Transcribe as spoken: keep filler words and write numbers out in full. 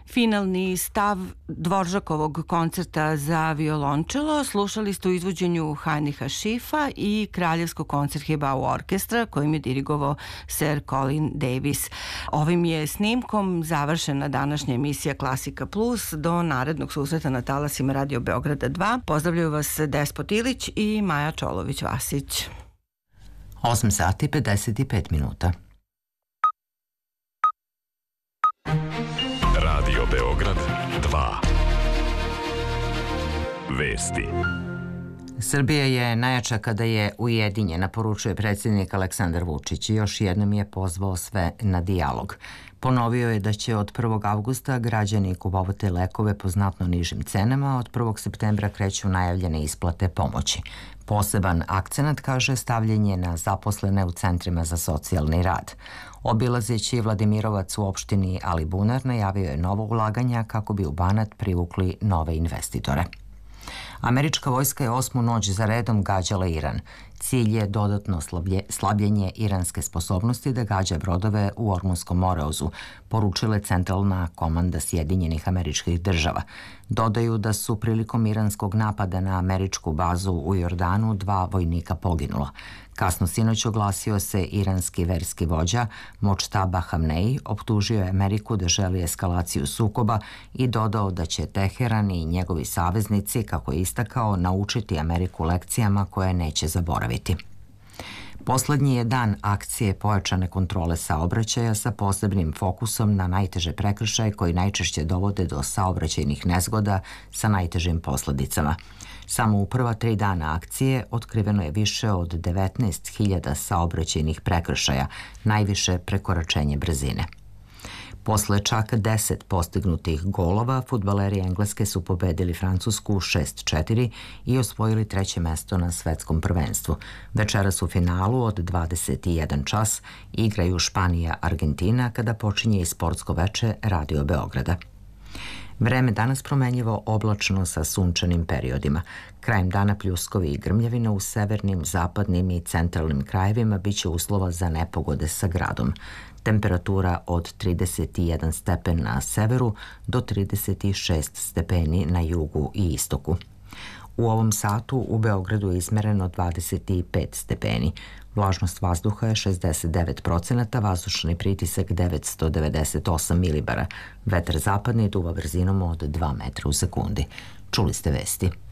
Finalni stav Dvoržakovog koncerta za violončelo slušali ste u izvođenju Heinricha Schiffa i Kraljevskog koncertgebau orkestra kojim je dirigovao Sir Colin Davis. Ovim je snimkom završena današnja emisija Klasika Plus. Do narednog susreta na talasima Radio Beograda dva. Pozdravljaju vas Despot Ilić i Maja Čolović-Vasić. osam sati pedeset pet minuta. Radio Beograd dva. Vesti. Srbija je najjača kada je ujedinjena, poručuje predsjednik Aleksandar Vučić i još jednom je pozvao sve na dijalog. Ponovio je da će od prvog avgusta građani kupovati lekove po znatno nižim cenama, a od prvog septembra kreću najavljene isplate pomoći. Poseban akcenat, kaže, stavljen je na zaposlene u centrima za socijalni rad. Obilazeći Vladimirovac u opštini Alibunar najavio je novo ulaganja kako bi u Banat privukli nove investitore. Američka vojska je osmu noć za redom gađala Iran. Cilj je dodatno slabljenje iranske sposobnosti da gađa brodove u Ormunskom moreozu, poručila centralna komanda Sjedinjenih Američkih Država. Dodaju da su prilikom iranskog napada na američku bazu u Jordanu dva vojnika poginula. Kasno sinoć oglasio se iranski verski vođa Močtaba Hamneji, optužio je Ameriku da želi eskalaciju sukoba i dodao da će Teheran i njegovi saveznici, kako je istakao, naučiti Ameriku lekcijama koje neće zaboraviti. Poslednji je dan akcije pojačane kontrole saobraćaja sa posebnim fokusom na najteže prekršaje koji najčešće dovode do saobraćajnih nezgoda sa najtežim posledicama. Samo u prva tri dana akcije otkriveno je više od devetnaest hiljada saobraćajnih prekršaja, najviše prekoračenje brzine. Posle čak deset postignutih golova, fudbaleri Engleske su pobedili Francusku šest četiri i osvojili treće mesto na svetskom prvenstvu. Večeras u finalu od dvadeset jedan čas igraju Španija-Argentina kada počinje i sportsko veče Radio Beograda. Vreme danas promenljivo, oblačno sa sunčanim periodima. Krajem dana pljuskovi i grmljavina u severnim, zapadnim i centralnim krajevima biće uslova za nepogode sa gradom. Temperatura od trideset jedan stepen na severu do trideset šest stepeni na jugu i istoku. U ovom satu u Beogradu je izmereno dvadeset pet stepeni. Vlažnost vazduha je šezdeset devet procenata, vazdušni pritisak devetsto devedeset osam milibara. Vetar zapadni duva brzinom od dva metra u sekundi. Čuli ste vesti.